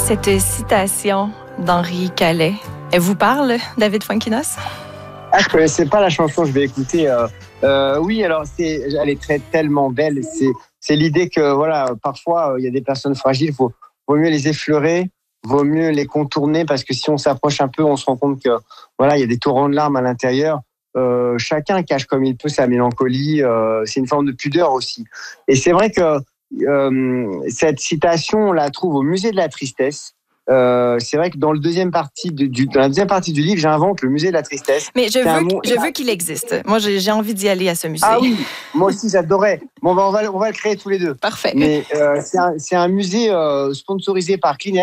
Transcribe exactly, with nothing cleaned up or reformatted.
Cette citation d'Henri Calais, elle vous parle, David Fuenquinos? Ah, je ne connaissais pas la chanson, je vais écouter. Euh, euh, oui, alors c'est, elle est très, tellement belle. C'est, c'est l'idée que voilà, parfois il y a des personnes fragiles, il faut, vaut mieux les effleurer, vaut mieux les contourner, parce que si on s'approche un peu, on se rend compte que voilà, il y a des torrents de larmes à l'intérieur. Euh, chacun cache comme il peut sa mélancolie. Euh, c'est une forme de pudeur aussi. Et c'est vrai que euh, cette citation, on la trouve au musée de la tristesse. Euh, c'est vrai que dans, le deuxième partie de, du, dans la deuxième partie du livre, j'invente le musée de la tristesse. Mais je veux, mot... je veux qu'il existe. Moi, j'ai, j'ai envie d'y aller à ce musée. Ah oui, moi aussi j'adorais. Bon, ben, on va, on va le créer tous les deux. Parfait. Mais euh, c'est, un, c'est un musée euh, sponsorisé par Kleenex.